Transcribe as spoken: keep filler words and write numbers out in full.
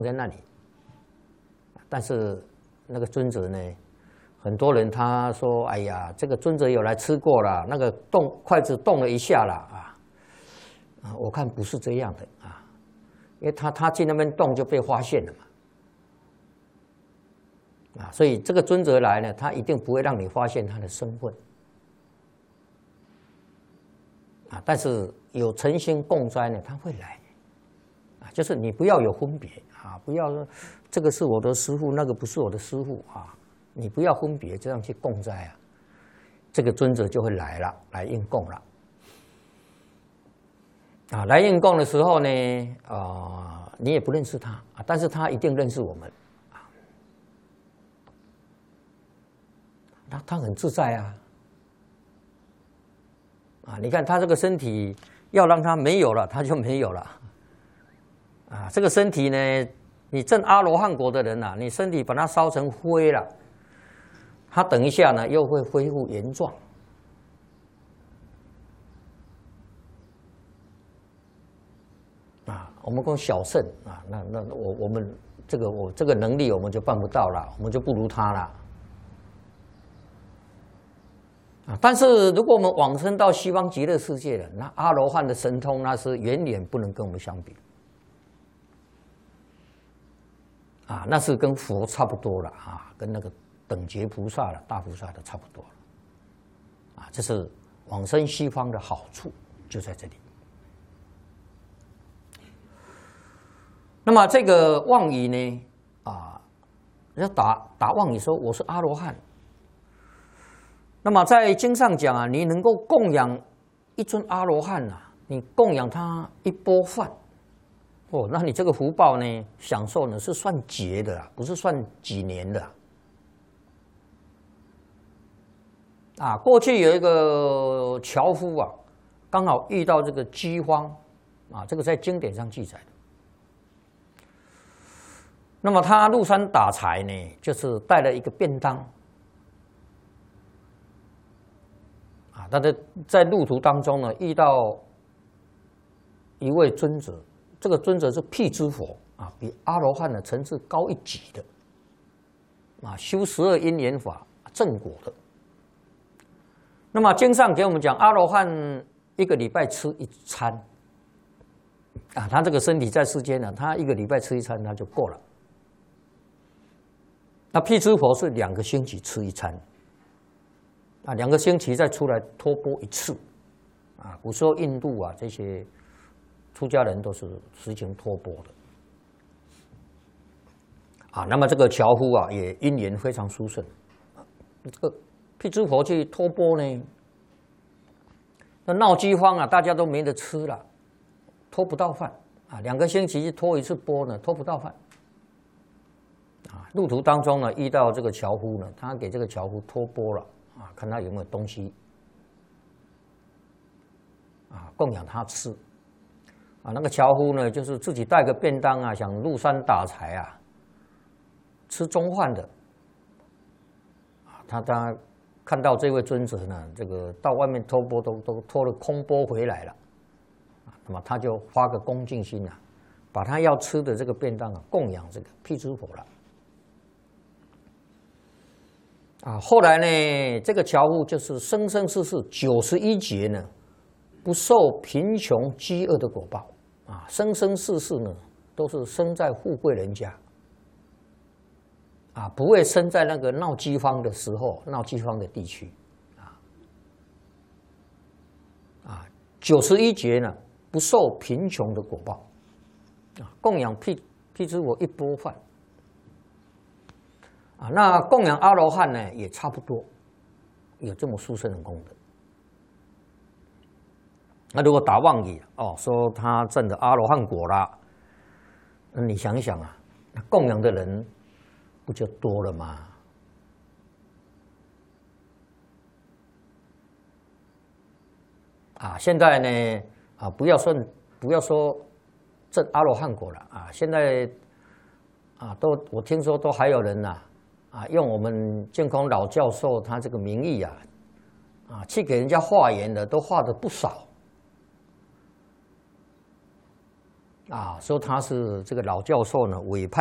在那里，但是那个尊者呢，很多人他说：“哎呀，这个尊者有来吃过了，那个动筷子动了一下了啊。”啊，我看不是这样的啊，因为他他去那边动就被发现了嘛，啊，所以这个尊者来呢，他一定不会让你发现他的身份，啊，但是有诚心共斋呢，他会来，啊，就是你不要有分别啊，不要说这个是我的师父，那个不是我的师父啊，你不要分别这样去供斋啊，这个尊者就会来了，来应供了。啊，来应供的时候呢，啊、呃，你也不认识他啊，但是他一定认识我们，啊，他他很自在啊，啊，你看他这个身体要让他没有了，他就没有了，啊，这个身体呢，你证阿罗汉果的人啊，你身体把它烧成灰了，他等一下呢又会恢复原状。啊，我们讲小圣啊，那那我我们这个我这个能力我们就办不到了，我们就不如他了。啊，但是如果我们往生到西方极乐世界了，那阿罗汉的神通那是远远不能跟我们相比。啊，那是跟佛差不多了啊，跟那个等觉菩萨了、大菩萨的差不多了。啊，这是往生西方的好处，就在这里。那么这个妄语呢，啊，要打打妄语说我是阿罗汉。那么在经上讲啊，你能够供养一尊阿罗汉啊，你供养他一钵饭，哦，那你这个福报呢，享受呢是算劫的啊，不是算几年的啊。啊，过去有一个樵夫啊，刚好遇到这个饥荒啊，这个在经典上记载的。那么他入山打柴呢，就是带了一个便当，啊，他在在路途当中呢，遇到一位尊者，这个尊者是辟支佛啊，比阿罗汉的层次高一级的，啊，修十二因缘法正果的。那么经上给我们讲，阿罗汉一个礼拜吃一餐，啊，他这个身体在世间呢，他一个礼拜吃一餐他就够了。那辟支佛是两个星期吃一餐，啊，两个星期再出来托钵一次，啊，古时候印度啊这些出家人都是实行托钵的，啊，那么这个樵夫啊也因缘非常殊胜，这个辟支佛去托钵呢，那闹饥荒啊，大家都没得吃了，托不到饭啊，两个星期托一次钵呢，托不到饭。啊，路途当中呢，遇到这个樵夫呢，他给这个樵夫托钵了啊，看他有没有东西啊，供养他吃啊。那个樵夫呢，就是自己带个便当啊，想入山打柴啊，吃中饭的啊。他他看到这位尊者呢，这个到外面托钵都都托了空钵回来了啊，那么他就发个恭敬心啊，把他要吃的这个便当啊，供养这个辟支佛了。啊，后来呢，这个樵夫就是生生世世九十一劫呢，不受贫穷饥饿的果报啊，生生世世呢都是生在富贵人家，啊，不会生在那个闹饥荒的时候、闹饥荒的地区，啊，啊，九十一劫呢不受贫穷的果报，啊，供养辟辟支佛一钵饭。啊，那供养阿罗汉呢，也差不多，有这么殊胜的功德。那如果打妄语哦，说他证的阿罗汉果啦，那你想一想啊，那供养的人不就多了吗？啊，现在呢，啊，不要说不要说证阿罗汉果了啊，现在啊，都我听说都还有人呐、啊。啊，用我们净空老教授他这个名义啊，啊，去给人家化缘的都化的不少， 啊，说他是这个老教授呢委派